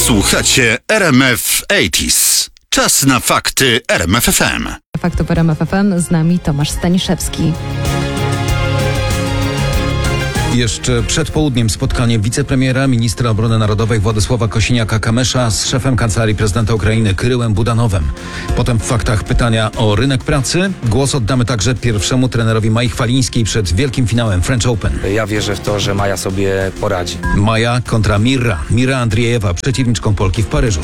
Słuchacie RMF 80s. Czas na fakty RMF FM. Fakty w RMF FM, z nami Tomasz Staniszewski. Jeszcze przed południem spotkanie wicepremiera, ministra obrony narodowej Władysława Kosiniaka-Kamysza z szefem Kancelarii Prezydenta Ukrainy Kyryłem Budanowem. Potem w faktach pytania o rynek pracy. Głos oddamy także pierwszemu trenerowi Mai Chwalińskiej przed wielkim finałem French Open. Ja wierzę w to, że Maja sobie poradzi. Maja kontra Mirra. Mira Andriejewa, przeciwniczką Polki w Paryżu.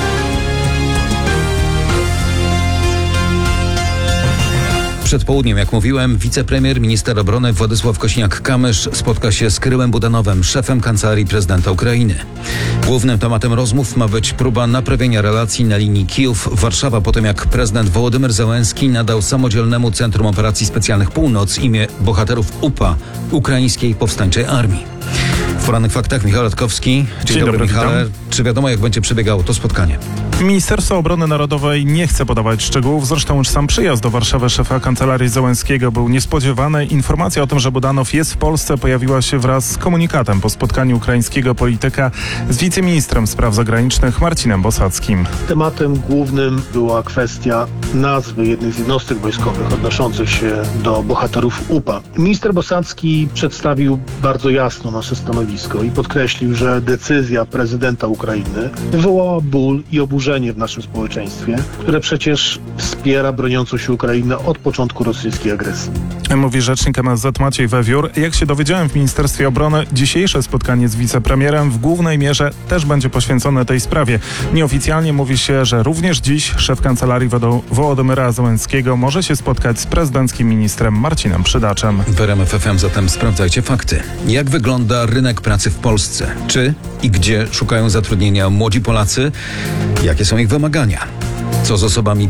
Przed południem, jak mówiłem, wicepremier, minister obrony Władysław Kosiniak-Kamysz spotka się z Kyryłem Budanowem, szefem Kancelarii Prezydenta Ukrainy. Głównym tematem rozmów ma być próba naprawienia relacji na linii Kijów-Warszawa po tym, jak prezydent Wołodymyr Zełenski nadał samodzielnemu Centrum Operacji Specjalnych Północ imię bohaterów UPA, Ukraińskiej Powstańczej Armii. W porannych faktach Michał Radkowski. Dzień dobry, Michale. Witam. Czy wiadomo, jak będzie przebiegało to spotkanie? Ministerstwo Obrony Narodowej nie chce podawać szczegółów. Zresztą już sam przyjazd do Warszawy szefa Kancelarii Zełenskiego był niespodziewany. Informacja o tym, że Budanow jest w Polsce, pojawiła się wraz z komunikatem po spotkaniu ukraińskiego polityka z wiceministrem spraw zagranicznych Marcinem Bosackim. Tematem głównym była kwestia nazwy jednej z jednostek wojskowych odnoszących się do bohaterów UPA. Minister Bosacki przedstawił bardzo jasno nasze stanowisko i podkreślił, że decyzja prezydenta Ukrainy wywołała ból i oburzenie w naszym społeczeństwie, które przecież wspiera broniącą się Ukrainę od początku rosyjskiej agresji. Mówi rzecznik MSZ Maciej Wewiór. Jak się dowiedziałem w Ministerstwie Obrony, dzisiejsze spotkanie z wicepremierem w głównej mierze też będzie poświęcone tej sprawie. Nieoficjalnie mówi się, że również dziś szef Kancelarii Wołodymyra Zełenskiego może się spotkać z prezydenckim ministrem Marcinem Przydaczem. W RMF FM zatem sprawdzajcie fakty. Jak wygląda rynek pracy w Polsce? Czy i gdzie szukają zatrudnienia młodzi Polacy? Jakie są ich wymagania? Co z osobami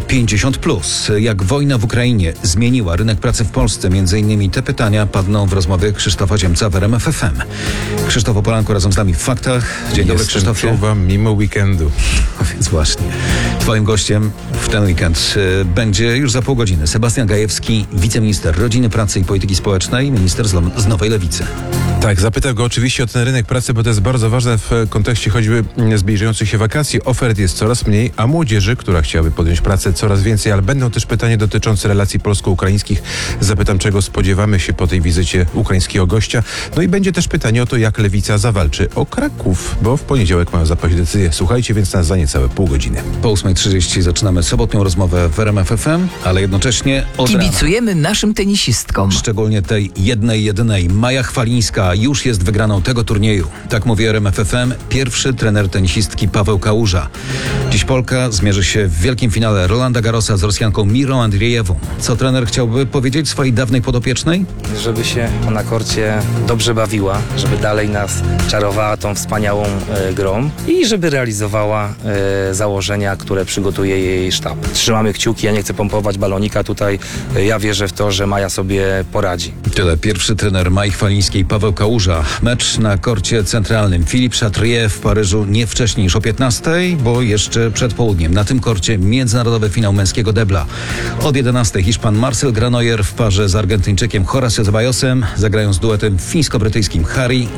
50+? Jak wojna w Ukrainie zmieniła rynek pracy w Polsce? Między innymi te pytania padną w rozmowie Krzysztofa Ziemca w RMF FM. Krzysztof Opolanko razem z nami w faktach. Dzień dobry, Krzysztofie. Czuwam mimo weekendu. Więc właśnie. Twoim gościem w ten weekend będzie już za pół godziny Sebastian Gajewski, wiceminister rodziny, pracy i polityki społecznej, minister z Nowej Lewicy. Tak, zapytam go oczywiście o ten rynek pracy, bo to jest bardzo ważne w kontekście choćby zbliżających się wakacji. Ofert jest coraz mniej, a młodzieży, która chciałaby podjąć pracę, coraz więcej, ale będą też pytania dotyczące relacji polsko-ukraińskich. Zapytam, czego spodziewamy się po tej wizycie ukraińskiego gościa. No i będzie też pytanie o to, jak Lewica zawalczy o Kraków, bo w poniedziałek mają zapaść decyzję. Słuchajcie więc nas za niecałe pół godziny. Po 8:30 zaczynamy sobotnią rozmowę w RMF FM, ale jednocześnie od rana. Kibicujemy naszym tenisistkom. Szczególnie tej jedynej. Maja Chwalińska już jest wygraną tego turnieju. Tak mówi RMF FM pierwszy trener tenisistki Paweł Kałuża. Dziś Polka zmierzy się w wielkim finale Rolanda Garrosa z Rosjanką Mirą Andriejewą. Co trener chciałby powiedzieć swojej dawnej podopiecznej? Żeby się na korcie dobrze bawiła, żeby dalej nas czarowała tą wspaniałą grą i żeby realizowała założenia, które przygotuje jej sztab. Trzymamy kciuki, ja nie chcę pompować balonika tutaj. Ja wierzę w to, że Maja sobie poradzi. Tyle pierwszy trener Mai Chwalińskiej Paweł Kałuża. Mecz na korcie centralnym Philippe Chatrier w Paryżu nie wcześniej niż o 15:00, bo jeszcze przed południem. Na tym korcie międzynarodowy finał męskiego debla. Od 11:00 Hiszpan Marcel Granoller w parze z Argentyńczykiem Horacio Zebajosem zagrają z duetem fińsko-brytyjskim Harry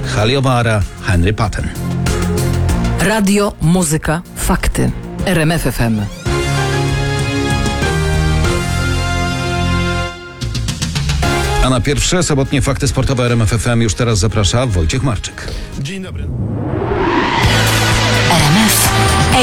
Henry Patten. Radio, muzyka, fakty. RMF FM. A na pierwsze sobotnie fakty sportowe RMF FM już teraz zaprasza Wojciech Marczyk. Dzień dobry.